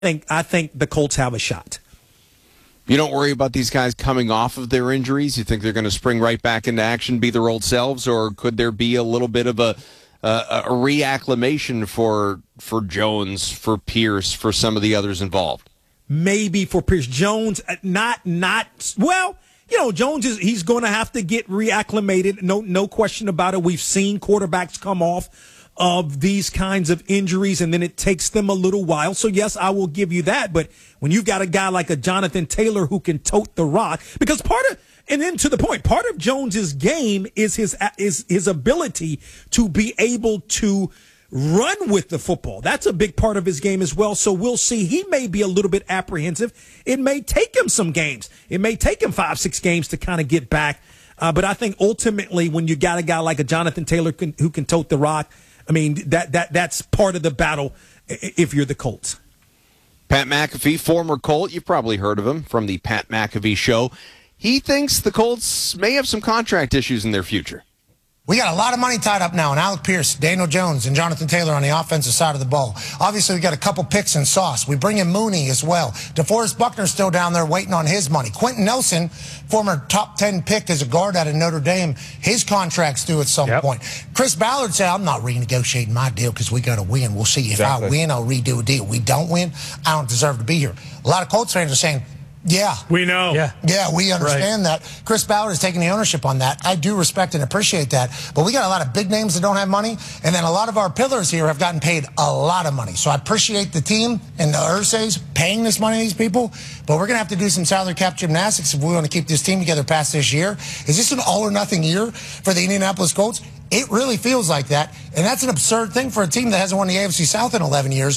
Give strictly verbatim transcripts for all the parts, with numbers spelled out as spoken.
think I think the Colts have a shot. You don't worry about these guys coming off of their injuries? You think they're going to spring right back into action, be their old selves, or could there be a little bit of a uh, a reacclimation for for Jones, for Pierce, for some of the others involved? Maybe for Pierce. Jones, not not well. You know, Jones is he's going to have to get reacclimated. No no question about it. We've seen quarterbacks come off of these kinds of injuries, and then it takes them a little while. So, yes, I will give you that. But when you've got a guy like a Jonathan Taylor who can tote the rock, because part of, and then to the point, part of Jones's game is his is his ability to be able to run with the football. That's a big part of his game as well. So we'll see. He may be a little bit apprehensive. It may take him some games. It may take him five, six games to kind of get back. Uh, but I think ultimately when you got a guy like a Jonathan Taylor can, who can tote the rock, I mean, that that that's part of the battle if you're the Colts. Pat McAfee, former Colt, you've probably heard of him from the Pat McAfee Show. He thinks the Colts may have some contract issues in their future. We got a lot of money tied up now in Alec Pierce, Daniel Jones, and Jonathan Taylor on the offensive side of the ball. Obviously, we got a couple picks in sauce. We bring in Mooney as well. DeForest Buckner's still down there waiting on his money. Quentin Nelson, former top ten pick as a guard out of Notre Dame, his contract's due at some yep. point. Chris Ballard said, I'm not renegotiating my deal because we got to win. We'll see. If exactly. I win, I'll redo a deal. We don't win, I don't deserve to be here. A lot of Colts fans are saying, yeah. We know. Yeah, yeah we understand right. that. Chris Ballard is taking the ownership on that. I do respect and appreciate that. But we got a lot of big names that don't have money, and then a lot of our pillars here have gotten paid a lot of money. So I appreciate the team and the Irsay's paying this money to these people, but we're going to have to do some salary cap gymnastics if we want to keep this team together past this year. Is this an all-or-nothing year for the Indianapolis Colts? It really feels like that, and that's an absurd thing for a team that hasn't won the A F C South in eleven years.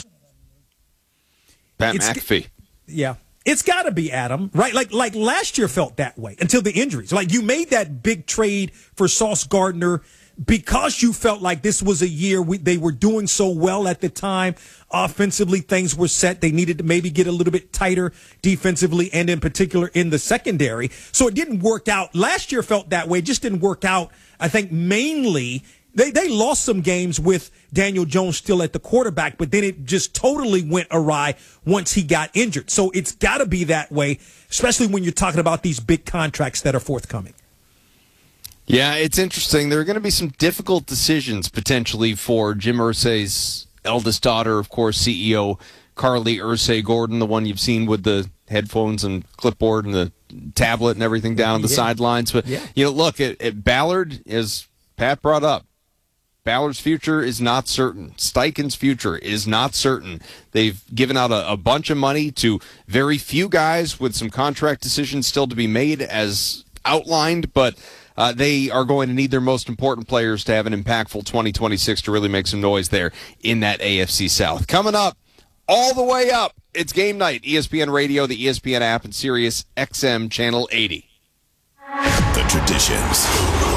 Pat it's, McAfee. Yeah. It's got to be, Adam, right? Like like last year felt that way until the injuries. Like you made that big trade for Sauce Gardner because you felt like this was a year we, they were doing so well at the time. Offensively, things were set. They needed to maybe get a little bit tighter defensively and in particular in the secondary. So it didn't work out. Last year felt that way. It just didn't work out, I think, mainly. They they lost some games with Daniel Jones still at the quarterback, but then it just totally went awry once he got injured. So it's got to be that way, especially when you're talking about these big contracts that are forthcoming. Yeah, it's interesting. There are going to be some difficult decisions potentially for Jim Irsay's eldest daughter, of course, C E O Carly Irsay Gordon, the one you've seen with the headphones and clipboard and the tablet and everything down on the yeah. sidelines. But, yeah. you know, look, at, at Ballard, as Pat brought up, Ballard's future is not certain. Steichen's future is not certain. They've given out a, a bunch of money to very few guys with some contract decisions still to be made as outlined, but uh, they are going to need their most important players to have an impactful twenty twenty-six to really make some noise there in that A F C South. Coming up, all the way up, it's game night. E S P N Radio, the E S P N app, and Sirius X M Channel eighty. The traditions.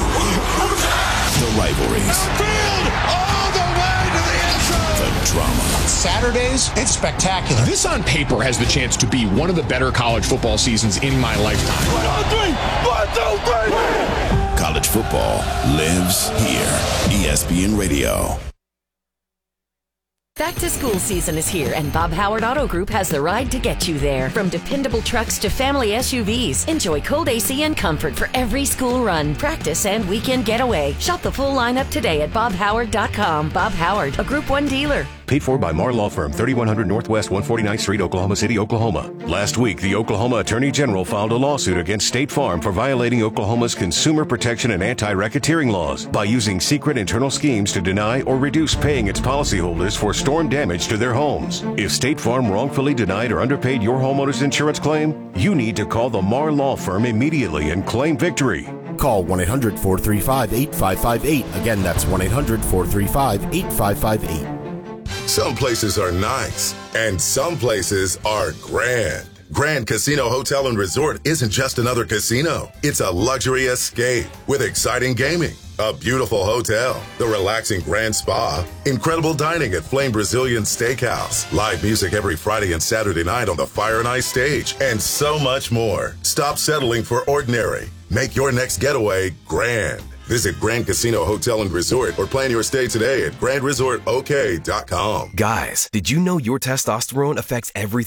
The rivalries. All the way to the end zone. The drama. Saturdays, it's spectacular. This on paper has the chance to be one of the better college football seasons in my lifetime. One, two, three. One, two, three. College football lives here. E S P N Radio. Back to school season is here, and Bob Howard Auto Group has the ride to get you there. From dependable trucks to family S U Vs, enjoy cold A C and comfort for every school run, practice, and weekend getaway. Shop the full lineup today at bob howard dot com. Bob Howard, a Group one dealer. Paid for by Marr Law Firm, thirty-one hundred Northwest one forty-ninth Street, Oklahoma City, Oklahoma. Last week, the Oklahoma Attorney General filed a lawsuit against State Farm for violating Oklahoma's consumer protection and anti-racketeering laws by using secret internal schemes to deny or reduce paying its policyholders for storm damage to their homes. If State Farm wrongfully denied or underpaid your homeowner's insurance claim, you need to call the Marr Law Firm immediately and claim victory. Call one eight hundred four three five eight five five eight. Again, that's one eight hundred four three five eight five five eight. Some places are nice, and some places are grand. Grand Casino Hotel and Resort isn't just another casino. It's a luxury escape with exciting gaming, a beautiful hotel, the relaxing Grand Spa, incredible dining at Flame Brazilian Steakhouse, live music every Friday and Saturday night on the Fire and Ice stage, and so much more. Stop settling for ordinary. Make your next getaway grand. Visit Grand Casino Hotel and Resort or plan your stay today at grand resort o k dot com. Guys, did you know your testosterone affects everything?